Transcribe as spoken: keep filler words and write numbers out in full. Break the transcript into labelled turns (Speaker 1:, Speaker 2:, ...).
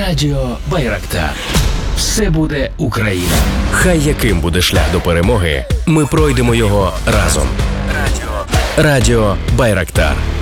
Speaker 1: Радіо Байрактар. Все буде Україна.
Speaker 2: Хай яким буде шлях до перемоги, ми пройдемо його разом. Радіо, Радіо Байрактар.